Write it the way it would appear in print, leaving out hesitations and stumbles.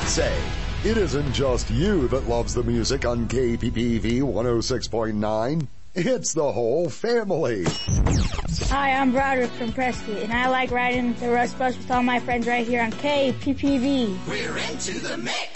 Say, it isn't just you that loves the music on KPPV 106.9. It's the whole family. Hi, I'm Broderick from Prescott, and I like riding the Rust Bus with all my friends right here on KPPV. We're into the mix.